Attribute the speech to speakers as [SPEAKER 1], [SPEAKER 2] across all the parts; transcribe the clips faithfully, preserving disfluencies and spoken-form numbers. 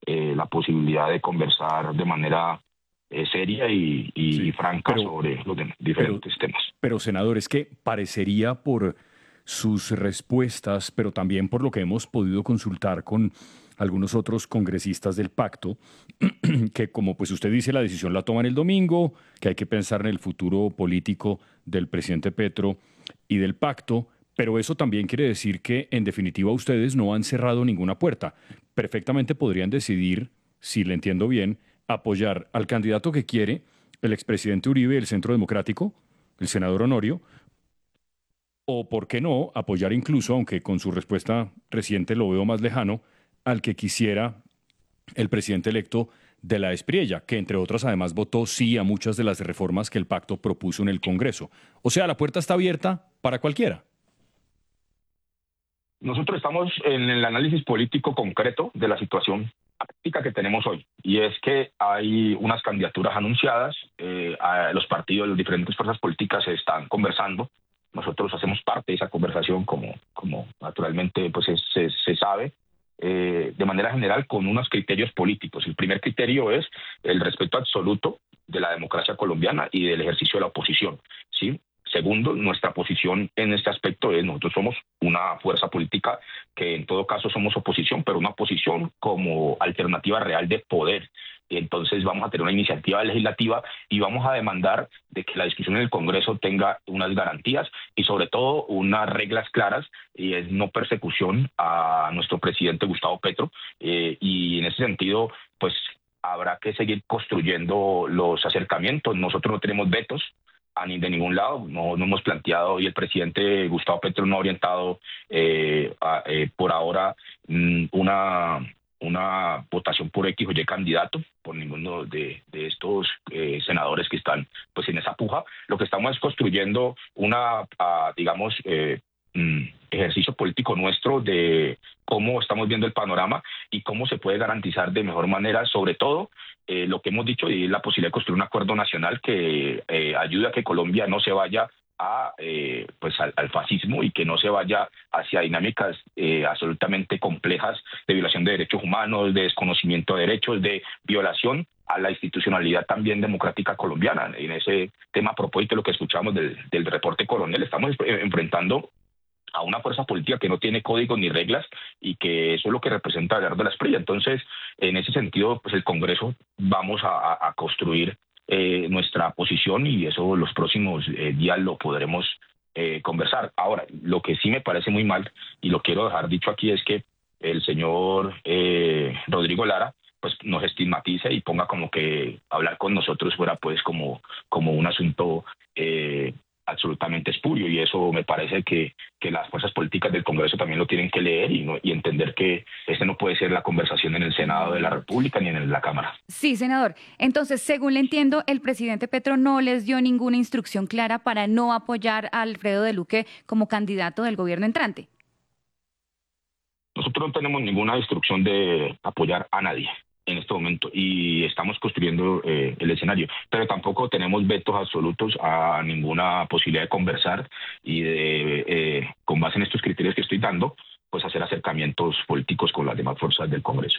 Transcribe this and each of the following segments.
[SPEAKER 1] eh, la posibilidad de conversar de manera eh, seria y, y,
[SPEAKER 2] Sí,
[SPEAKER 1] y franca
[SPEAKER 2] pero,
[SPEAKER 1] sobre los de- diferentes
[SPEAKER 2] pero,
[SPEAKER 1] temas.
[SPEAKER 2] pero senador, es que parecería por sus respuestas, pero también por lo que hemos podido consultar con algunos otros congresistas del pacto, que como pues usted dice, la decisión la toman el domingo, que hay que pensar en el futuro político del presidente Petro y del pacto, pero eso también quiere decir que en definitiva ustedes no han cerrado ninguna puerta. Perfectamente podrían decidir, si le entiendo bien, apoyar al candidato que quiere el expresidente Uribe del Centro Democrático, el senador Honorio, o por qué no apoyar incluso, aunque con su respuesta reciente lo veo más lejano, al que quisiera el presidente electo de la Espriella, que entre otras además votó sí a muchas de las reformas que el pacto propuso en el Congreso. O sea, la puerta está abierta para cualquiera.
[SPEAKER 1] Nosotros estamos en el análisis político concreto de la situación práctica que tenemos hoy, y es que hay unas candidaturas anunciadas, eh, a los partidos, las diferentes fuerzas políticas se están conversando. Nosotros hacemos parte de esa conversación, como, como naturalmente pues es- se, se sabe, eh, de manera general con unos criterios políticos. El primer criterio es el respeto absoluto de la democracia colombiana y del ejercicio de la oposición, ¿sí? Segundo, nuestra posición en este aspecto es nosotros somos una fuerza política que en todo caso somos oposición, pero una oposición como alternativa real de poder. Y entonces vamos a tener una iniciativa legislativa y vamos a demandar de que la discusión en el Congreso tenga unas garantías y sobre todo unas reglas claras, y es no persecución a nuestro presidente Gustavo Petro. Eh, y en ese sentido, pues habrá que seguir construyendo los acercamientos. Nosotros no tenemos vetos a ni de ningún lado, no, no hemos planteado, y el presidente Gustavo Petro no ha orientado eh, a, eh, por ahora mm, una, una votación por X o Y candidato, por ninguno de, de estos eh, senadores que están pues en esa puja. Lo que estamos es construyendo una, ah, digamos, eh, mm, ejercicio político nuestro de cómo estamos viendo el panorama y cómo se puede garantizar de mejor manera, sobre todo, eh, lo que hemos dicho, y la posibilidad de construir un acuerdo nacional que eh, ayude a que Colombia no se vaya a, eh, pues al, al fascismo y que no se vaya hacia dinámicas eh, absolutamente complejas de violación de derechos humanos, de desconocimiento de derechos, de violación a la institucionalidad también democrática colombiana. En ese tema, a propósito de lo que escuchamos del, del reporte Coronel, estamos enfrentando a una fuerza política que no tiene códigos ni reglas y que eso es lo que representa Gerardo la Espriella. Entonces, en ese sentido, pues el Congreso vamos a, a construir eh, nuestra posición y eso los próximos eh, días lo podremos eh, conversar. Ahora, lo que sí me parece muy mal y lo quiero dejar dicho aquí es que el señor eh, Rodrigo Lara pues nos estigmatice y ponga como que hablar con nosotros fuera pues como, como un asunto eh, absolutamente espurio, y eso me parece que, que las fuerzas políticas del Congreso también lo tienen que leer y, no, y entender que este no puede ser la conversación en el Senado de la República ni en la Cámara.
[SPEAKER 3] Sí, senador. Entonces, según le entiendo, el presidente Petro no les dio ninguna instrucción clara para no apoyar a Alfredo de Luque como candidato del gobierno entrante.
[SPEAKER 1] Nosotros no tenemos ninguna instrucción de apoyar a nadie en este momento y estamos construyendo eh, el escenario, pero tampoco tenemos vetos absolutos a ninguna posibilidad de conversar y de, eh, con base en estos criterios que estoy dando, pues hacer acercamientos políticos con las demás fuerzas del Congreso.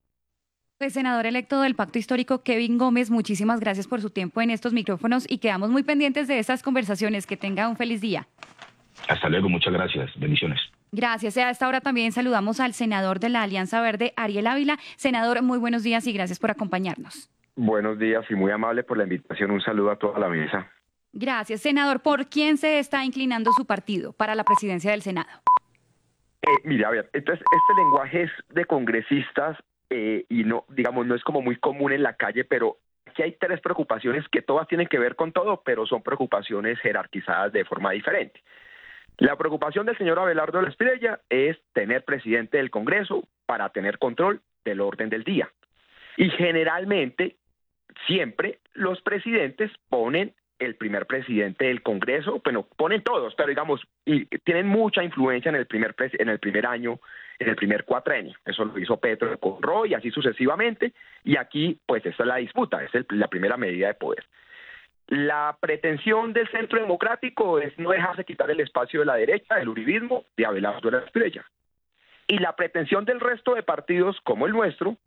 [SPEAKER 3] Pues, senador electo del Pacto Histórico, Kevin Gómez, muchísimas gracias por su tiempo en estos micrófonos y quedamos muy pendientes de estas conversaciones. Que tenga un feliz día.
[SPEAKER 1] Hasta luego, muchas gracias. Bendiciones.
[SPEAKER 3] Gracias. A esta hora también saludamos al senador de la Alianza Verde, Ariel Ávila. Senador, muy buenos días y gracias por acompañarnos.
[SPEAKER 4] Buenos días y muy amable por la invitación. Un saludo a toda la mesa.
[SPEAKER 3] Gracias, senador. ¿Por quién se está inclinando su partido para la presidencia del Senado?
[SPEAKER 4] Eh, mire, a ver, entonces este lenguaje es de congresistas eh, y no, digamos, no es como muy común en la calle, pero aquí hay tres preocupaciones que todas tienen que ver con todo, pero son preocupaciones jerarquizadas de forma diferente. La preocupación del señor Abelardo de la Espriella es tener presidente del Congreso para tener control del orden del día. Y generalmente, siempre, los presidentes ponen el primer presidente del Congreso, bueno, ponen todos, pero digamos, y tienen mucha influencia en el primer en el primer año, en el primer cuatrenio. Eso lo hizo Petro con Roy, y así sucesivamente, y aquí, pues, esta es la disputa, es el, la primera medida de poder. La pretensión del Centro Democrático es no dejarse quitar el espacio de la derecha, del uribismo, de Abelardo de la Espriella. Y la pretensión del resto de partidos, como el nuestro,